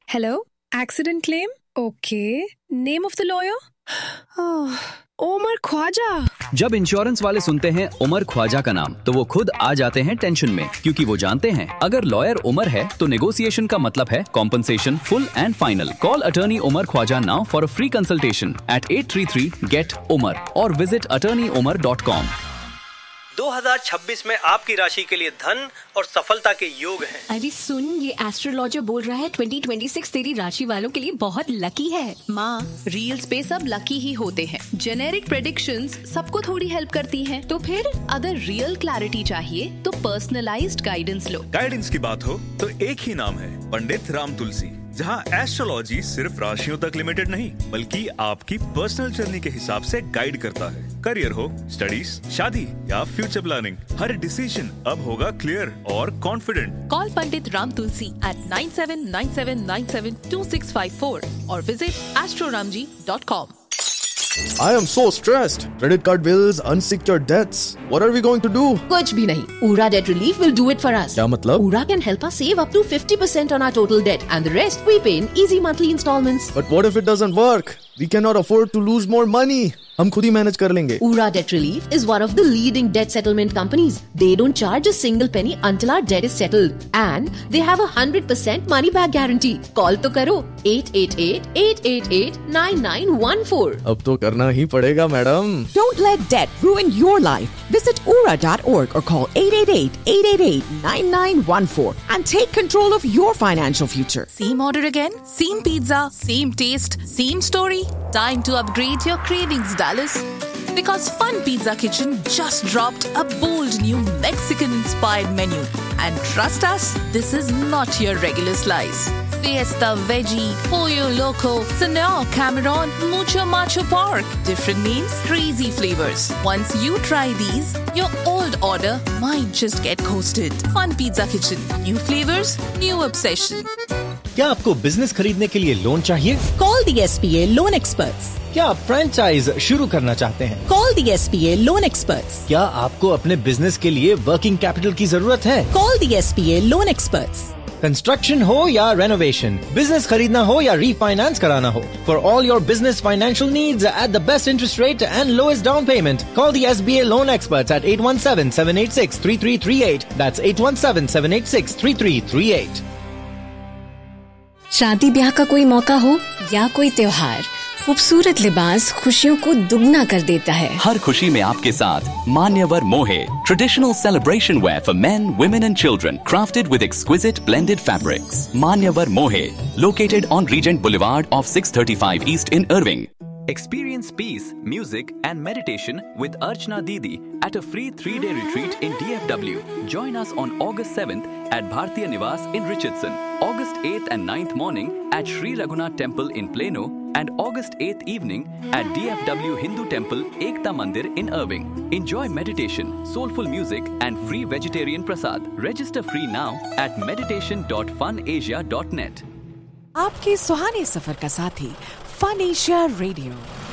Hello? Accident claim? Okay. Name of the lawyer? Umar Khwaja. जब insurance वाले सुनते हैं उमर ख्वाजा का नाम तो वो खुद आ जाते हैं टेंशन में, क्योंकि वो जानते हैं अगर लॉयर उमर है तो नेगोशिएशन का मतलब है compensation full and final. Call attorney Umar Khwaja now for a free consultation at 833-GET-UMAR और विजिट attorneyumar.com। 2026 में आपकी राशि के लिए धन और सफलता के योग हैं। अरे सुन, ये एस्ट्रोलॉजर बोल रहा है 2026 तेरी राशि वालों के लिए बहुत लकी है। माँ, रील्स पे सब लकी ही होते हैं। जेनेरिक प्रेडिक्शंस सबको थोड़ी हेल्प करती हैं। तो फिर अगर रियल क्लैरिटी चाहिए तो पर्सनलाइज्ड गाइडेंस लो। गाइडेंस की बात हो तो एक ही नाम है, पंडित राम तुलसी, जहाँ एस्ट्रोलॉजी सिर्फ राशियों तक लिमिटेड नहीं बल्कि आपकी पर्सनल जर्नी के हिसाब से गाइड करता है। करियर हो, स्टडीज, शादी या फ्यूचर प्लानिंग, हर डिसीजन अब होगा क्लियर और confident. Call Pandit Ram Tulsi at 9797972654 और visit astroramji.com। I am so stressed. Credit card bills, unsecured debts. What are we going to do? कुछ भी नहीं. Ura Debt Relief will do it for us. क्या मतलब? Ura can help us save up to 50% on our total debt, and the rest we pay in easy monthly installments. But what if it doesn't work? We cannot afford to lose more money. हम खुद ही manage कर लेंगे। Ura Debt Relief is one of the leading debt settlement companies. They don't charge a single penny until our debt is settled, and they have 100% money back guarantee. Call तो करो 888-888-9914. अब तो करना ही पड़ेगा madam. Don't let debt ruin your life. Visit ura.org or call 888-888-9914 and take control of your financial future. Same order again? Same pizza? Same taste? Same story? Time to upgrade your cravings, Dallas. Because Fun Pizza Kitchen just dropped a bold new Mexican-inspired menu. And trust us, this is not your regular slice. Fiesta Veggie, Pollo Loco, Senor Cameron, Mucho Macho Pork. Different names, crazy flavors. Once you try these, your old order might just get coasted. Fun Pizza Kitchen. New flavors, new obsession. क्या आपको business खरीदने के लिए loan चाहिए? Call the SPA Loan Experts. क्या आप franchise शुरू करना चाहते हैं? Call the SPA Loan Experts. क्या आपको अपने बिजनेस के लिए वर्किंग कैपिटल की जरूरत है? Call the SPA Loan Experts. Construction हो या रेनोवेशन, बिजनेस खरीदना हो या रीफाइनेंस कराना हो, for all your business financial needs at the best interest rate and lowest down payment, call the SBA loan experts at 817-786-3338. That's 817-786-3338. शादी ब्याह का कोई मौका हो या कोई त्योहार, खूबसूरत लिबास खुशियों को दुगना कर देता है। हर खुशी में आपके साथ मान्यवर मोहे, traditional celebration where for men, women and children, crafted with exquisite blended fabrics. मान्यवर मोहे, located on Regent Boulevard off 635 East in Irving. Experience peace, music and meditation with Archana Didi at a free 3-day retreat in DFW. Join us on August 7th at Bhartiya Niwas in Richardson, August 8th and 9th morning at Sri Raghunath Temple in Plano, and August 8th evening at DFW Hindu Temple, Ekta Mandir in Irving. Enjoy meditation, soulful music and free vegetarian prasad. Register free now at meditation.funasia.net. आपके सुहाने सफर का साथी fun Asia radio.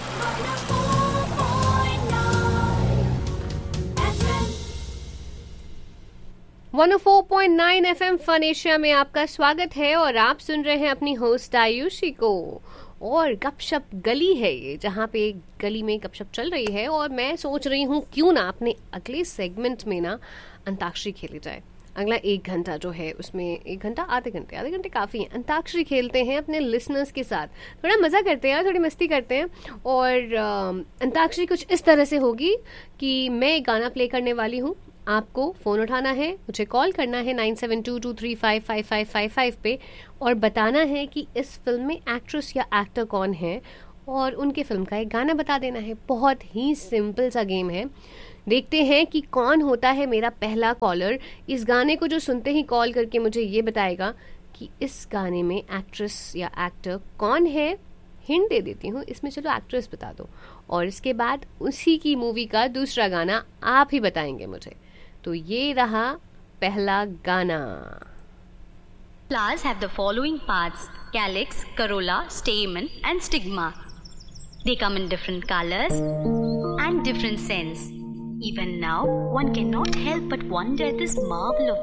104.9 FM fun Asia में आपका स्वागत है और आप सुन रहे हैं अपनी होस्ट आयुषी को। और गपशप गली है ये, जहाँ पे गली में गपशप चल रही है और मैं सोच रही हूँ क्यों ना अपने अगले सेगमेंट में ना अंताक्षरी खेली जाए। अगला 1 घंटा जो है उसमें 1 घंटा आधे घंटे काफ़ी है। अंताक्षरी खेलते हैं अपने लिसनर्स के साथ, थोड़ा मज़ा करते हैं, थोड़ी मस्ती करते हैं। और अंताक्षरी कुछ इस तरह से होगी कि मैं गाना प्ले करने वाली हूँ, आपको फ़ोन उठाना है, मुझे कॉल करना है 9722355555 पे और बताना है कि इस फिल्म में एक्ट्रेस या एक्टर कौन है और उनके फिल्म का एक गाना बता देना है। बहुत ही सिंपल सा गेम है। देखते हैं कि कौन होता है मेरा पहला कॉलर। इस गाने को जो सुनते ही कॉल करके मुझे ये बताएगा कि इस गाने में एक्ट्रेस या एक्टर कौन है। हिंट दे देती हूँ इसमें, चलो एक्ट्रेस बता दो, और इसके बाद उसी की मूवी का दूसरा गाना आप ही बताएंगे मुझे। तो ये रहा पहला गाना। Flowers have the following parts: calyx, corolla, stamen and stigma. They come in different colors and different scents. Even now, one cannot help but wonder at this marvel of